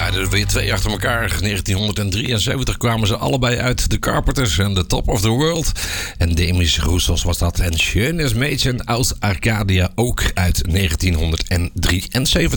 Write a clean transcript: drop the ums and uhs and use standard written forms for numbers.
Ja, er weer twee achter elkaar. 1973 kwamen ze allebei uit. The Carpenters en The Top of the World. En Demis Roussos was dat. En Schönes Mädchen aus Arcadia ook uit 1973.